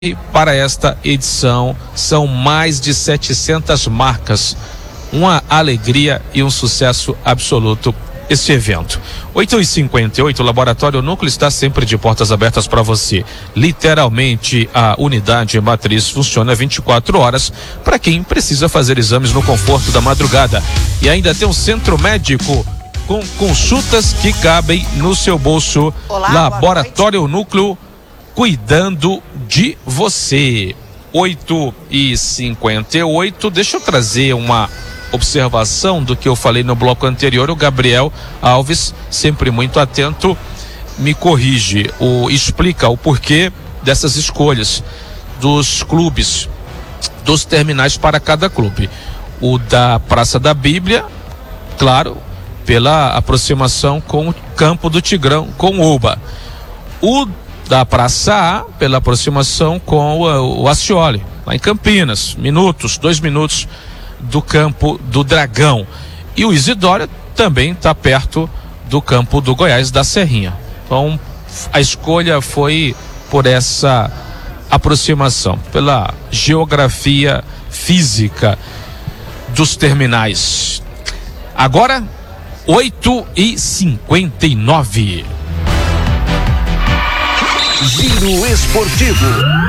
para esta edição são mais de 700 marcas. Uma alegria e um sucesso absoluto este evento. 8h58, o Laboratório Núcleo está sempre de portas abertas para você. Literalmente, a unidade matriz funciona 24 horas para quem precisa fazer exames no conforto da madrugada. E ainda tem um centro médico com consultas que cabem no seu bolso. Olá, Laboratório Núcleo, cuidando de você. 8h58, deixa eu trazer uma observação do que eu falei no bloco anterior. O Gabriel Alves, sempre muito atento, me corrige, explica o porquê dessas escolhas dos clubes, dos terminais para cada clube. O da Praça da Bíblia, claro, pela aproximação com o campo do Tigrão, com o Oba. O da Praça A, pela aproximação com o Ascioli, lá em Campinas, 2 minutos do campo do Dragão. E o Isidório também está perto do campo do Goiás, da Serrinha. Então, a escolha foi por essa aproximação, pela geografia física dos terminais. Agora, 8h59. Giro Esportivo.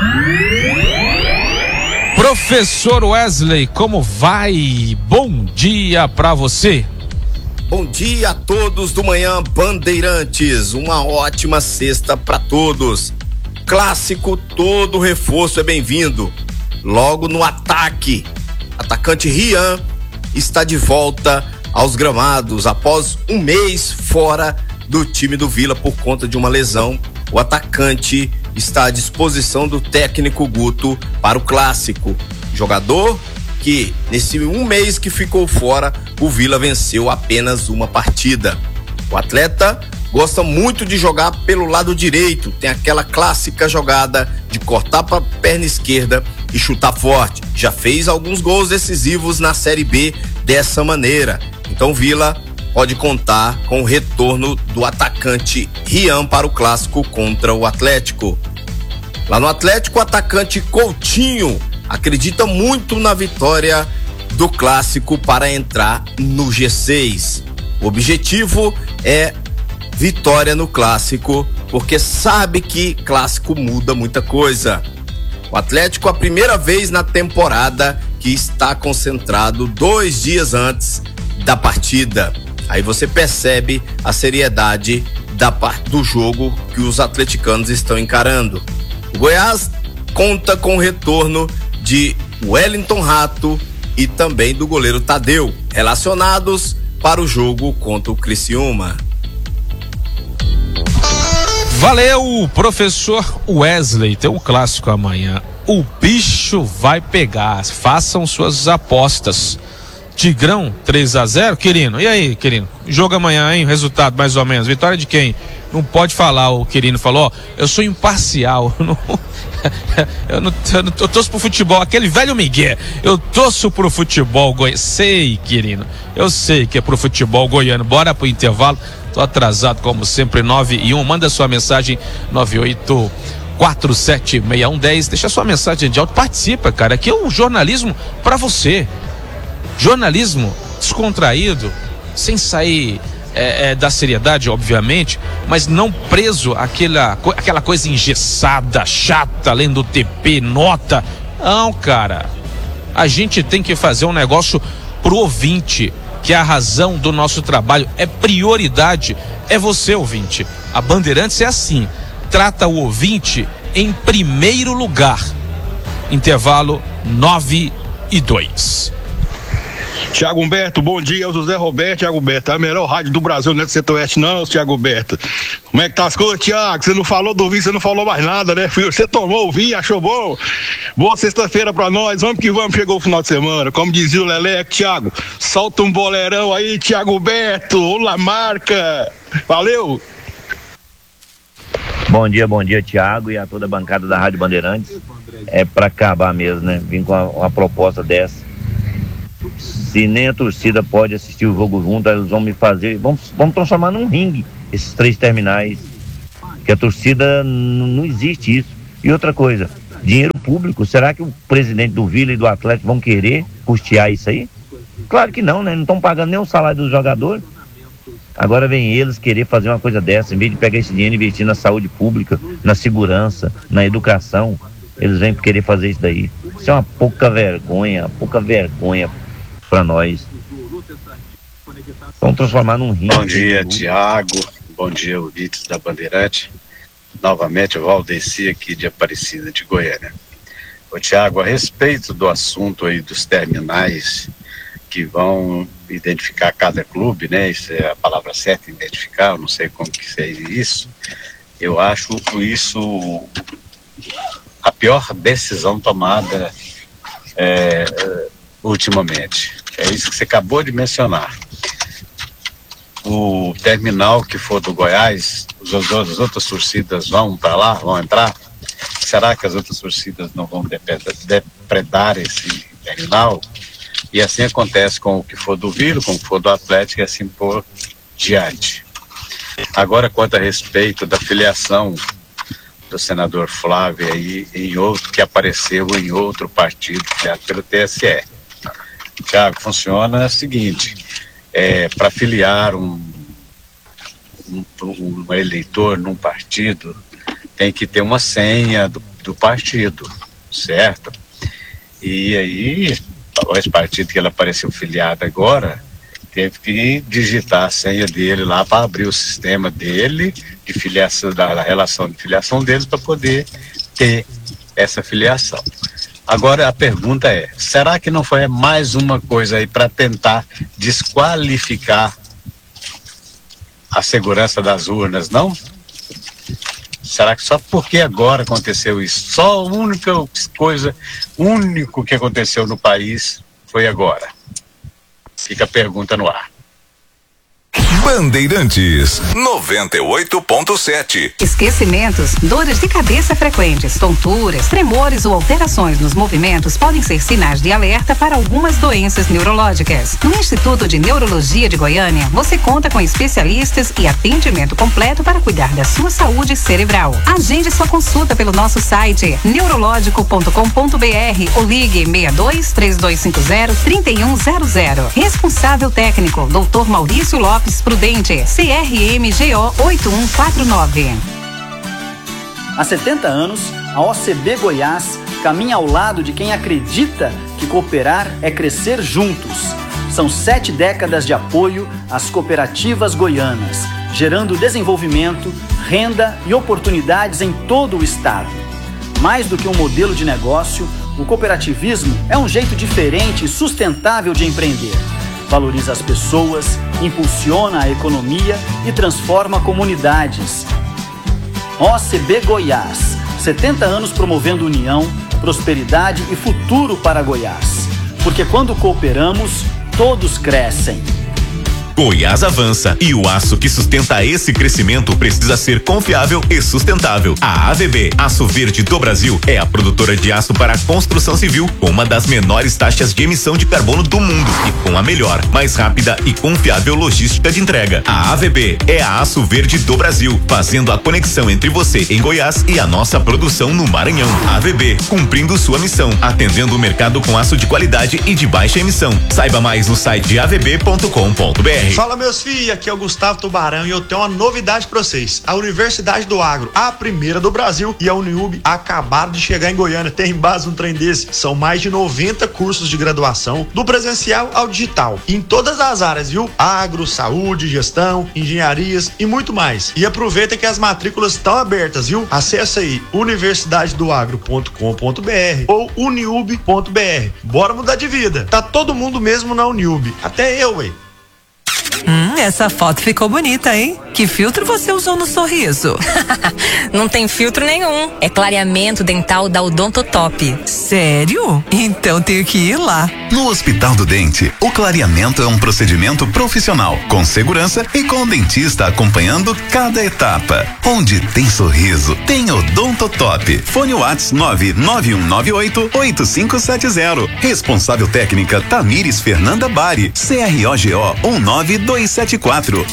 Professor Wesley, como vai? Bom dia pra você. Bom dia a todos do Manhã Bandeirantes. Uma ótima sexta pra todos. Clássico, todo reforço é bem-vindo. Logo no ataque, atacante Rian está de volta aos gramados após um mês fora do time do Vila por conta de uma lesão. O atacante está à disposição do técnico Guto para o clássico. Jogador que, nesse um mês que ficou fora, o Vila venceu apenas uma partida. O atleta gosta muito de jogar pelo lado direito, tem aquela clássica jogada de cortar para a perna esquerda e chutar forte. Já fez alguns gols decisivos na Série B dessa maneira. Então, Vila pode contar com o retorno do atacante Rian para o clássico contra o Atlético. Lá no Atlético, o atacante Coutinho acredita muito na vitória do clássico para entrar no G6. O objetivo é vitória no clássico, porque sabe que clássico muda muita coisa. O Atlético, a primeira vez na temporada que está concentrado 2 dias antes da partida. Aí você percebe a seriedade do jogo que os atleticanos estão encarando. O Goiás conta com o retorno de Wellington Rato e também do goleiro Tadeu, relacionados para o jogo contra o Criciúma. Valeu, professor Wesley. Tem um clássico amanhã. O bicho vai pegar. Façam suas apostas. Tigrão 3-0, Quirino. E aí, Quirino? Jogo amanhã, hein? Resultado mais ou menos. Vitória de quem? Não pode falar, o Quirino falou, ó, eu sou imparcial. Eu torço pro futebol, aquele velho migué. Eu torço pro futebol goiano. Sei, Quirino. Eu sei que é pro futebol goiano. Bora pro intervalo. Tô atrasado, como sempre, 9h01. Manda sua mensagem 98476110. Deixa sua mensagem de áudio. Participa, cara. Aqui é um jornalismo pra você. Jornalismo descontraído, sem sair da seriedade, obviamente, mas não preso àquela coisa engessada, chata, lendo TP, nota. Não, cara. A gente tem que fazer um negócio pro ouvinte, que é a razão do nosso trabalho, é prioridade, é você, ouvinte. A Bandeirantes é assim, trata o ouvinte em primeiro lugar. Intervalo 9h02. Tiago Humberto, bom dia, o José Roberto. Tiago Humberto, é a melhor rádio do Brasil, não é do Centro-Oeste não, Tiago Humberto. Como é que tá as coisas, Tiago? Você não falou do vinho, você não falou mais nada, né, filho? Você tomou o vinho, achou bom? Boa sexta-feira pra nós, vamos que vamos, chegou o final de semana. Como dizia o Leleco, Tiago, solta um boleirão aí, Tiago Humberto, olá marca, valeu! Bom dia, Tiago, e a toda a bancada da Rádio Bandeirantes. É pra acabar mesmo, né? Vim com uma proposta dessa. Se nem a torcida pode assistir o jogo junto, eles vão me fazer, vamos transformar num ringue esses 3 terminais, que a torcida não existe isso. E outra coisa, Dinheiro público. Será que o presidente do Vila e do Atlético vão querer custear isso aí? Claro que não, né? Não estão pagando nem o salário dos jogadores. Agora vem eles querer fazer uma coisa dessa, em vez de pegar esse dinheiro e investir na saúde pública, na segurança, na educação, eles vêm querer fazer isso daí. Isso é uma pouca vergonha para nós. Vamos transformar num rio. Bom dia, Tiago. Bom dia, ouvintes da Bandeirante. Novamente, o Valdeci aqui de Aparecida de Goiânia. Ô, Tiago, a respeito do assunto aí dos terminais que vão identificar cada clube, né? Isso é a palavra certa, identificar, eu não sei como que seria isso. Eu acho isso a pior decisão tomada ultimamente. É isso que você acabou de mencionar. O terminal que for do Goiás, as outras torcidas vão para lá, vão entrar? Será que as outras torcidas não vão depredar esse terminal? E assim acontece com o que for do Vila, com o que for do Atlético e assim por diante. Agora, quanto a respeito da filiação do senador Flávio aí que apareceu em outro partido criado pelo TSE. Tiago, funciona o seguinte, para filiar um eleitor num partido, tem que ter uma senha do partido, certo? E aí, esse partido que ele apareceu filiado agora, teve que digitar a senha dele lá para abrir o sistema dele, de filiação, da relação de filiação deles, para poder ter essa filiação. Agora a pergunta é, será que não foi mais uma coisa aí para tentar desqualificar a segurança das urnas, não? Será que só porque agora aconteceu isso? Só a única coisa, único que aconteceu no país foi agora. Fica a pergunta no ar. Bandeirantes 98.7. Esquecimentos, dores de cabeça frequentes, tonturas, tremores ou alterações nos movimentos podem ser sinais de alerta para algumas doenças neurológicas. No Instituto de Neurologia de Goiânia, você conta com especialistas e atendimento completo para cuidar da sua saúde cerebral. Agende sua consulta pelo nosso site neurologico.com.br ou ligue 62-3250-3100. Responsável técnico, Dr. Maurício Lopes Prudente, CRMGO 8149. Há 70 anos, a OCB Goiás caminha ao lado de quem acredita que cooperar é crescer juntos. São 7 décadas de apoio às cooperativas goianas, gerando desenvolvimento, renda e oportunidades em todo o estado. Mais do que um modelo de negócio, o cooperativismo é um jeito diferente e sustentável de empreender. Valoriza as pessoas, impulsiona a economia e transforma comunidades. OCB Goiás, 70 anos promovendo união, prosperidade e futuro para Goiás. Porque quando cooperamos, todos crescem. Goiás avança e o aço que sustenta esse crescimento precisa ser confiável e sustentável. A AVB, Aço Verde do Brasil, é a produtora de aço para a construção civil com uma das menores taxas de emissão de carbono do mundo e com a melhor, mais rápida e confiável logística de entrega. A AVB é a Aço Verde do Brasil, fazendo a conexão entre você em Goiás e a nossa produção no Maranhão. A AVB, cumprindo sua missão, atendendo o mercado com aço de qualidade e de baixa emissão. Saiba mais no site avb.com.br. Fala, meus filhos, aqui é o Gustavo Tubarão e eu tenho uma novidade pra vocês. A Universidade do Agro, a primeira do Brasil, e a Uniub acabaram de chegar em Goiânia. Tem base um trem desse. São mais de 90 cursos de graduação, do presencial ao digital, em todas as áreas, viu? Agro, saúde, gestão, engenharias e muito mais. E aproveita que as matrículas estão abertas, viu? Acesse aí universidadedoagro.com.br ou uniub.br. Bora mudar de vida. Tá todo mundo mesmo na Uniub. Até eu, ué. Essa foto ficou bonita, hein? Que filtro você usou no sorriso? Não tem filtro nenhum. É clareamento dental da Odontotop. Sério? Então tenho que ir lá. No Hospital do Dente, o clareamento é um procedimento profissional, com segurança e com o dentista acompanhando cada etapa. Onde tem sorriso, tem Odontotop. Fone Whats 99198-8570. Responsável técnica Tamires Fernanda Bari, CROGO 19274.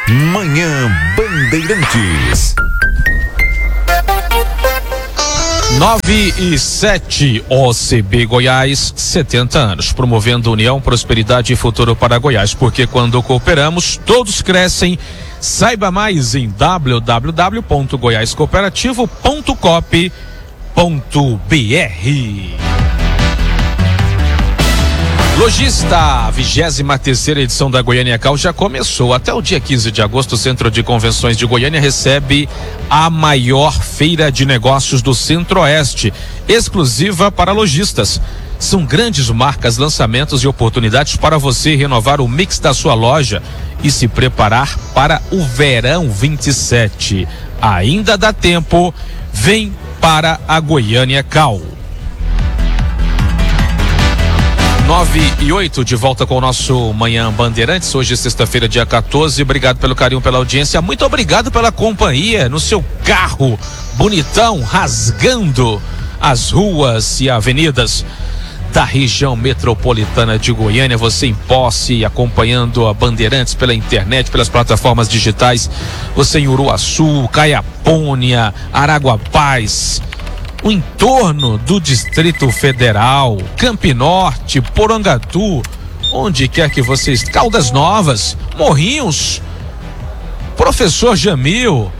Manhã Bandeirantes. 9:07, OCB Goiás, 70 anos, promovendo união, prosperidade e futuro para Goiás, porque quando cooperamos, todos crescem. Saiba mais em www.goiascooperativo.coop.br. Logista, a 23ª edição da Goiânia Cal já começou. Até o dia 15 de agosto, o Centro de Convenções de Goiânia recebe a maior feira de negócios do Centro-Oeste, exclusiva para lojistas. São grandes marcas, lançamentos e oportunidades para você renovar o mix da sua loja e se preparar para o verão 27. Ainda dá tempo, vem para a Goiânia Cal. 9:08, de volta com o nosso Manhã Bandeirantes, hoje sexta-feira, dia 14. Obrigado pelo carinho, pela audiência, muito obrigado pela companhia no seu carro bonitão, rasgando as ruas e avenidas da região metropolitana de Goiânia. Você em posse, acompanhando a Bandeirantes pela internet, pelas plataformas digitais, você em Uruaçu, Caiapônia, Araguapaz, o entorno do Distrito Federal, Campinorte, Porangatu, onde quer que você esteja, Caldas Novas, Morrinhos, Professor Jamil,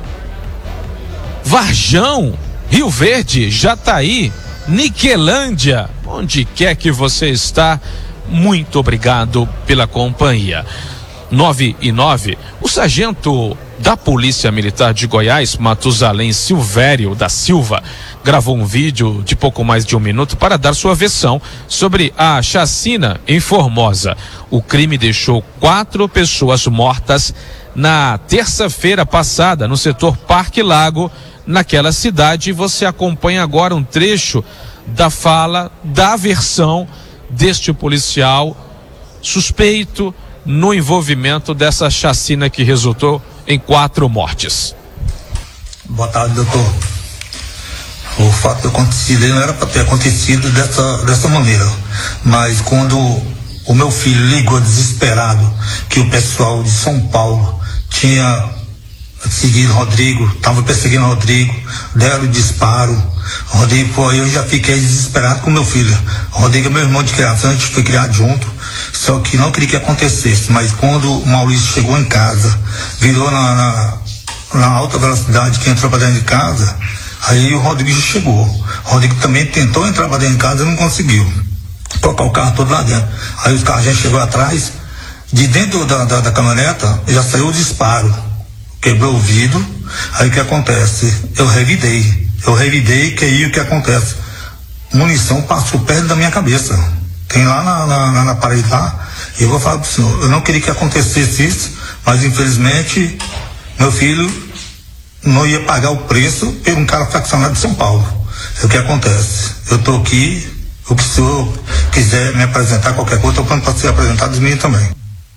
Varjão, Rio Verde, Jataí, Niquelândia, onde quer que você está, muito obrigado pela companhia. 9:09, o sargento da Polícia Militar de Goiás, Matusalém Silvério da Silva, gravou um vídeo de pouco mais de 1 minuto para dar sua versão sobre a chacina em Formosa. O crime deixou 4 pessoas mortas na terça-feira passada no setor Parque Lago, naquela cidade. Você acompanha agora um trecho da fala, da versão deste policial suspeito no envolvimento dessa chacina que resultou em 4 mortes. Boa tarde, doutor. O fato de acontecido não era para ter acontecido dessa maneira, mas quando o meu filho ligou desesperado que o pessoal de São Paulo tinha seguido Rodrigo, estava perseguindo Rodrigo, deram disparo, Rodrigo foi, eu já fiquei desesperado com meu filho. Rodrigo é meu irmão de criação, a gente foi criado junto, só que não queria que acontecesse, mas quando o Maurício chegou em casa, virou na alta velocidade que entrou para dentro de casa, aí o Rodrigo chegou. O Rodrigo também tentou entrar para dentro de casa e não conseguiu colocar o carro todo lá dentro. Aí os carros já chegou atrás, de dentro da caminhoneta já saiu o disparo, quebrou o vidro. Aí o que acontece? Eu revidei, que aí o que acontece? Munição passou perto da minha cabeça, tem lá na parede lá. E eu vou falar pro senhor, eu não queria que acontecesse isso, mas infelizmente meu filho não ia pagar o preço por um cara faccionado de São Paulo. É o que acontece. Eu tô aqui, o que o senhor quiser me apresentar, qualquer coisa, eu tô pronto para ser apresentado os meninos também.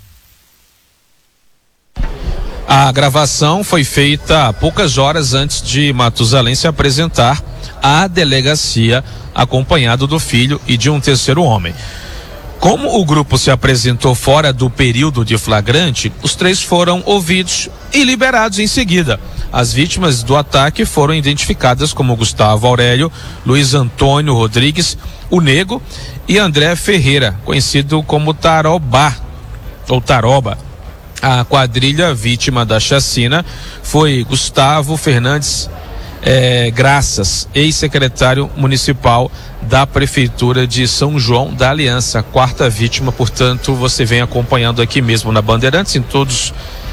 A gravação foi feita poucas horas antes de Matusalém se apresentar à delegacia, acompanhado do filho e de um terceiro homem. Como o grupo se apresentou fora do período de flagrante, os 3 foram ouvidos e liberados em seguida. As vítimas do ataque foram identificadas como Gustavo Aurélio, Luiz Antônio Rodrigues, o Nego e André Ferreira, conhecido como Taroba. A quadrilha vítima da chacina foi Gustavo Fernandes Graças, ex-secretário municipal da Prefeitura de São João da Aliança. 4ª vítima, portanto, você vem acompanhando aqui mesmo na Bandeirantes, em todos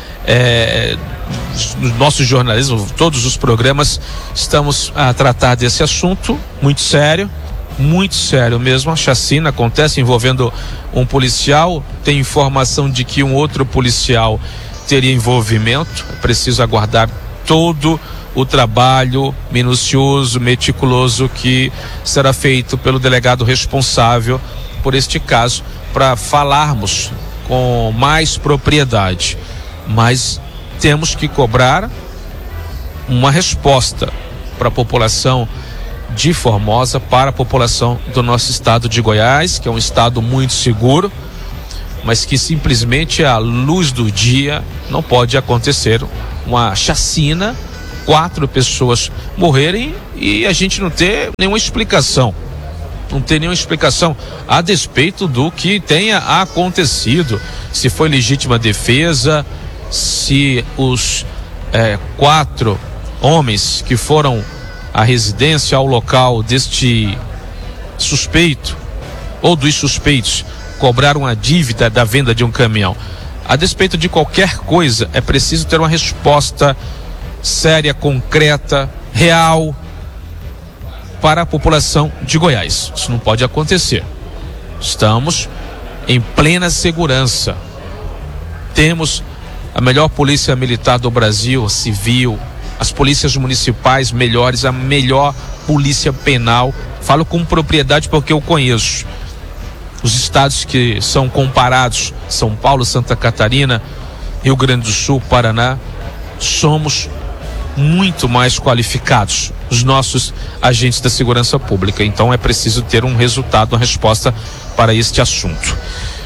no nosso jornalismo, todos os programas, estamos a tratar desse assunto muito sério mesmo. A chacina acontece envolvendo um policial, tem informação de que um outro policial teria envolvimento. É preciso aguardar todo o trabalho minucioso, meticuloso que será feito pelo delegado responsável por este caso, para falarmos com mais propriedade. Mas temos que cobrar uma resposta para a população de Formosa, para a população do nosso estado de Goiás, que é um estado muito seguro, mas que simplesmente à luz do dia não pode acontecer uma chacina, 4 pessoas morrerem e a gente não ter nenhuma explicação. Não tem nenhuma explicação a despeito do que tenha acontecido. Se foi legítima defesa, se os 4 homens que foram à residência, ao local deste suspeito ou dos suspeitos cobraram a dívida da venda de um caminhão. A despeito de qualquer coisa, é preciso ter uma resposta séria, concreta, real para a população de Goiás. Isso não pode acontecer. Estamos em plena segurança. Temos a melhor polícia militar do Brasil, civil, as polícias municipais melhores, a melhor polícia penal. Falo com propriedade porque eu conheço. Os estados que são comparados, São Paulo, Santa Catarina, Rio Grande do Sul, Paraná, somos muito mais qualificados, os nossos agentes da segurança pública. Então é preciso ter um resultado, uma resposta para este assunto.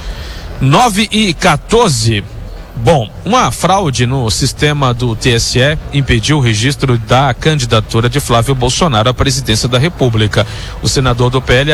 9h14. Bom, uma fraude no sistema do TSE impediu o registro da candidatura de Flávio Bolsonaro à presidência da República. O senador do PL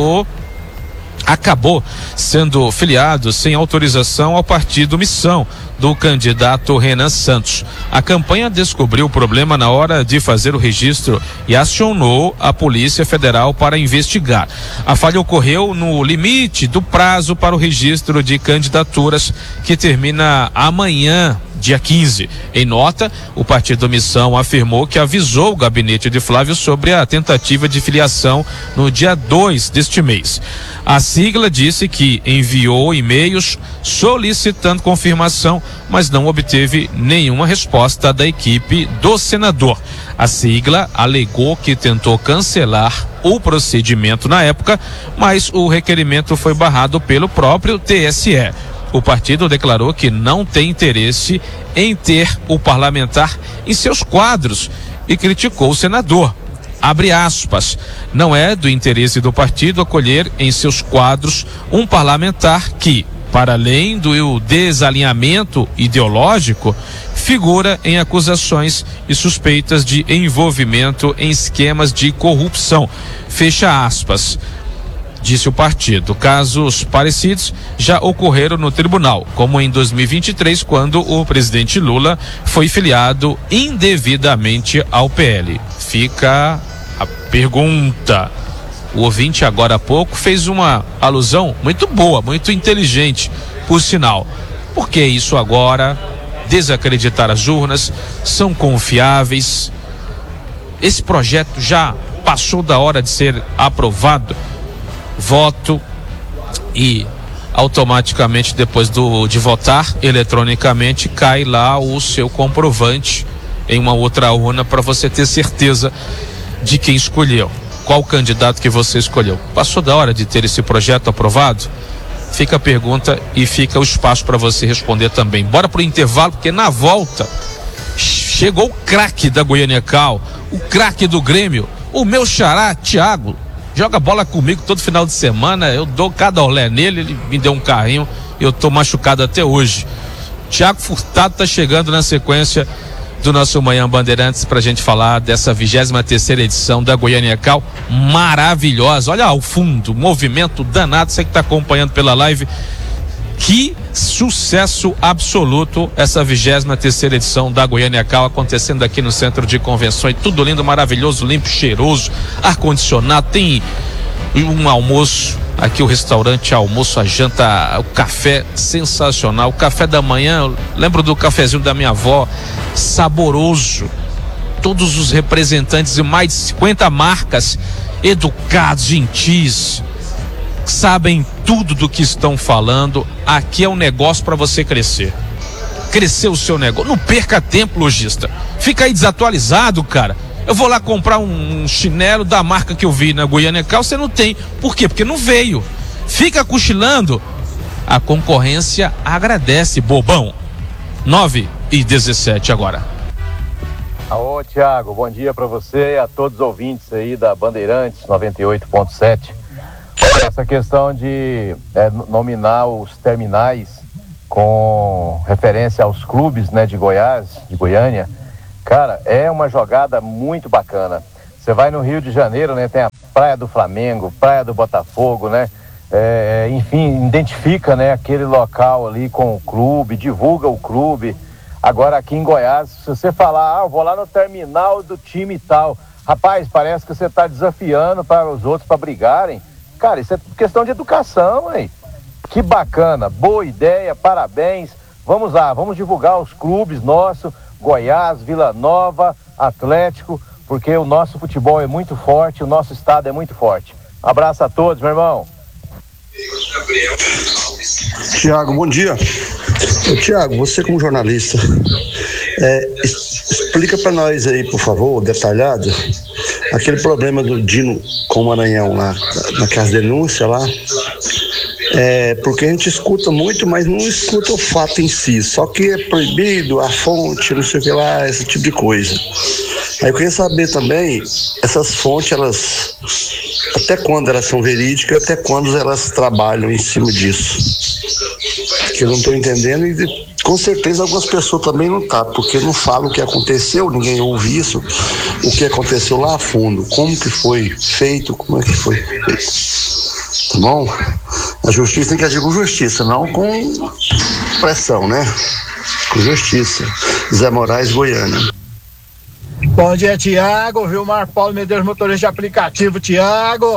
acabou sendo filiado sem autorização ao partido Missão do candidato Renan Santos. A campanha descobriu o problema na hora de fazer o registro e acionou a Polícia Federal para investigar. A falha ocorreu no limite do prazo para o registro de candidaturas, que termina amanhã, dia 15. Em nota, o partido Missão afirmou que avisou o gabinete de Flávio sobre a tentativa de filiação no dia 2 deste mês. A sigla disse que enviou e-mails solicitando confirmação, mas não obteve nenhuma resposta da equipe do senador. A sigla alegou que tentou cancelar o procedimento na época, mas o requerimento foi barrado pelo próprio TSE. O partido declarou que não tem interesse em ter o parlamentar em seus quadros e criticou o senador. Abre aspas, não é do interesse do partido acolher em seus quadros um parlamentar que, para além do desalinhamento ideológico, figura em acusações e suspeitas de envolvimento em esquemas de corrupção. Fecha aspas. Disse o partido. Casos parecidos já ocorreram no tribunal, como em 2023, quando o presidente Lula foi filiado indevidamente ao PL. Fica a pergunta. O ouvinte agora há pouco fez uma alusão muito boa, muito inteligente, por sinal. Por que isso agora? Desacreditar as urnas, são confiáveis. Esse projeto já passou da hora de ser aprovado. Voto e automaticamente depois de votar eletronicamente cai lá o seu comprovante em uma outra urna para você ter certeza de quem escolheu, qual candidato que você escolheu. Passou da hora de ter esse projeto aprovado? Fica a pergunta e fica o espaço para você responder também. Bora pro intervalo, porque na volta chegou o craque da Goiânia-Cal, o craque do Grêmio, o meu xará, Thiago. Joga bola comigo todo final de semana, eu dou cada olé nele, ele me deu um carrinho, eu tô machucado até hoje. Thiago Furtado tá chegando na sequência do nosso Manhã Bandeirantes pra gente falar dessa 23ª edição da Goiânia-Cal, maravilhosa. Olha ao fundo, movimento danado, você que tá acompanhando pela live. Que sucesso absoluto essa 23ª edição da Goiânia-Cal, acontecendo aqui no Centro de Convenções, tudo lindo, maravilhoso, limpo, cheiroso, ar-condicionado, tem um almoço, aqui o restaurante, almoço, a janta, o café sensacional, o café da manhã, eu lembro do cafezinho da minha avó, saboroso, todos os representantes de mais de 50 marcas, educados, gentis, sabem tudo do que estão falando. Aqui é um negócio para você crescer o seu negócio. Não perca tempo, lojista, fica aí desatualizado, cara. Eu vou lá comprar um chinelo da marca que eu vi na Goiânia-Cal, você não tem. Por quê? Porque não veio. Fica cochilando, a concorrência agradece, bobão. 9h17 agora. Ô Thiago, bom dia para você e a todos os ouvintes aí da Bandeirantes 98.7. Essa questão de nominar os terminais com referência aos clubes, né, de Goiás, de Goiânia, Cara, é uma jogada muito bacana. Você vai no Rio de Janeiro, né? Tem a Praia do Flamengo, Praia do Botafogo, né? Enfim, identifica, né, aquele local ali com o clube, divulga o clube. Agora aqui em Goiás, se você falar, eu vou lá no terminal do time e tal, rapaz, parece que você está desafiando para os outros para brigarem. Cara, isso é questão de educação, hein? Que bacana, boa ideia, parabéns. Vamos lá, vamos divulgar os clubes nossos, Goiás, Vila Nova, Atlético, porque o nosso futebol é muito forte, o nosso estado é muito forte. Abraço a todos, meu irmão. Tiago, bom dia. Tiago, você como jornalista, explica para nós aí, por favor, detalhado, aquele problema do Dino com o Maranhão lá, naquelas denúncias lá. Porque a gente escuta muito, mas não escuta o fato em si, só que é proibido a fonte, não sei o que lá, esse tipo de coisa. Aí eu queria saber também, essas fontes, elas, até quando elas são verídicas, até quando elas trabalham em cima disso, que eu não estou entendendo, e com certeza algumas pessoas também não tá, porque não falam o que aconteceu, ninguém ouve isso, o que aconteceu lá a fundo, como que foi feito, como é que foi feito, tá bom? A justiça tem que agir com justiça, não com pressão, né? Com justiça. Zé Moraes, Goiânia. Bom dia, Tiago, Vilmar Paulo Medeiros, motorista de aplicativo. Tiago,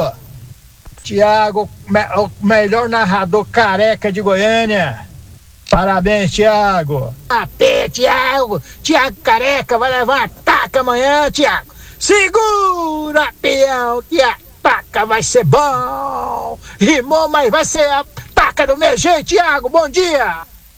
o melhor narrador careca de Goiânia. Parabéns, Tiago. Até, Tiago Careca vai levar uma taca amanhã, Tiago. Segura, peão, que a taca vai ser bom. Rimou, mas vai ser a taca do meu jeito, Tiago. Bom dia.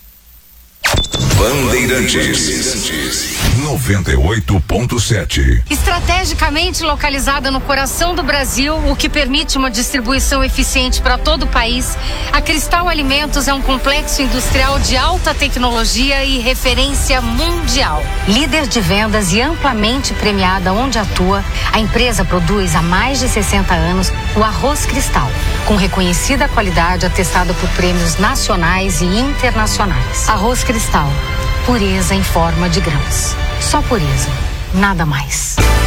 Bandeirantes 98.7. Estrategicamente localizada no coração do Brasil, o que permite uma distribuição eficiente para todo o país, a Cristal Alimentos é um complexo industrial de alta tecnologia e referência mundial. Líder de vendas e amplamente premiada onde atua, a empresa produz há mais de 60 anos o arroz Cristal, com reconhecida qualidade atestada por prêmios nacionais e internacionais. Arroz Cristal, pureza em forma de grãos. Só pureza, nada mais.